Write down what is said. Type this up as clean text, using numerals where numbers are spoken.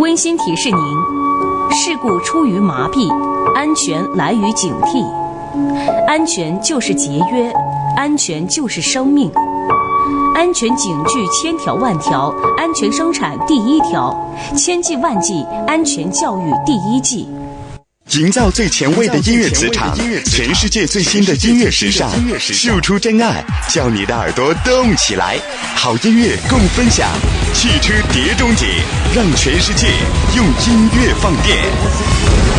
温馨提示您：事故出于麻痹，安全来于警惕。安全就是节约，安全就是生命。安全警句千条万条，安全生产第一条，千计万计安全教育第一计。 营造最前卫的音乐磁场，全世界最新的音乐时尚，输出真爱，叫你的耳朵动起来。好音乐共分享，汽车碟中谍，让全世界用音乐放电。